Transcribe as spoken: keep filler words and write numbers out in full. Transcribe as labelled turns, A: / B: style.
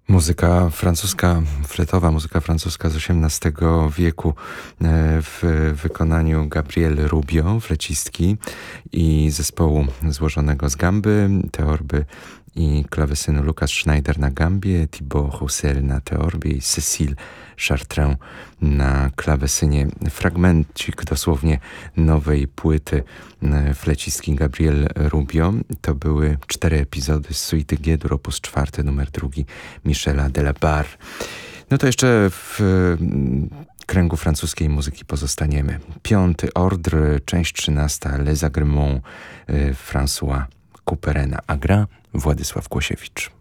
A: Muzyka francuska, fletowa muzyka francuska z osiemnastego wieku w wykonaniu Gabriel Rubio, flecistki i zespołu złożonego z gamby, teorby i klawesynu Lucas Schneider na gambie, Thibaut Roussel na teorbie i Cécile Chartrand na klawesynie. Fragmencik dosłownie nowej płyty flecistki Gabriel Rubio. To były cztery epizody z suity G-dur opus czwarty, numer drugi Michela Delabarre. No to jeszcze w kręgu francuskiej muzyki pozostaniemy. Piąty ordre, część trzynasta, Les Agréments François Couperena, a gra Władysław Kłosiewicz.